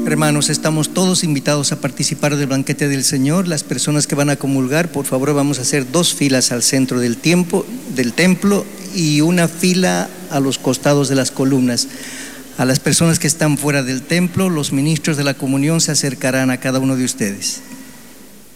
Hermanos, estamos todos invitados a participar del banquete del Señor. Las personas que van a comulgar, por favor, vamos a hacer 2 filas al centro del templo y una fila a los costados de las columnas. A las personas que están fuera del templo, los ministros de la comunión se acercarán a cada uno de ustedes.